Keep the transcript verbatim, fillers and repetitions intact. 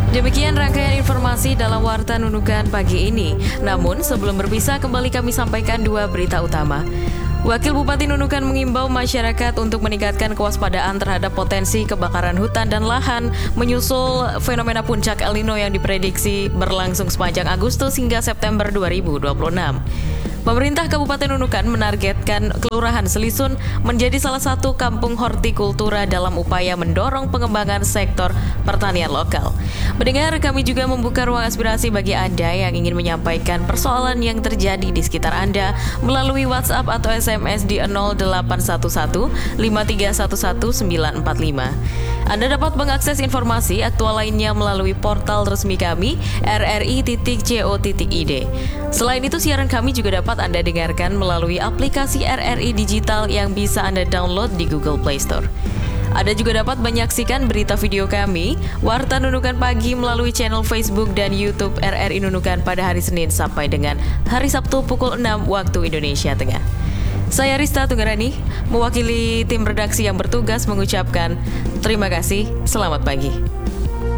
Demikian rangkaian informasi dalam Warta Nunukan pagi ini. Namun sebelum berpisah kembali kami sampaikan dua berita utama. Wakil Bupati Nunukan mengimbau masyarakat untuk meningkatkan kewaspadaan terhadap potensi kebakaran hutan dan lahan menyusul fenomena puncak El Nino yang diprediksi berlangsung sepanjang Agustus hingga September dua ribu dua puluh enam. Pemerintah Kabupaten Nunukan menargetkan Kelurahan Selisun menjadi salah satu kampung hortikultura dalam upaya mendorong pengembangan sektor pertanian lokal. Mendengar, kami juga membuka ruang aspirasi bagi Anda yang ingin menyampaikan persoalan yang terjadi di sekitar Anda melalui WhatsApp atau S M S di nol delapan satu satu lima tiga satu satu sembilan empat lima. Anda dapat mengakses informasi aktual lainnya melalui portal resmi kami r r i titik co titik i d. Selain itu, siaran kami juga dapat Anda dengarkan melalui aplikasi R R I Digital yang bisa Anda download di Google Play Store. Anda juga dapat menyaksikan berita video kami, Warta Nunukan Pagi melalui channel Facebook dan YouTube R R I Nunukan pada hari Senin sampai dengan hari Sabtu pukul enam waktu Indonesia Tengah. Saya Rista Tunggarani, mewakili tim redaksi yang bertugas mengucapkan terima kasih, selamat pagi.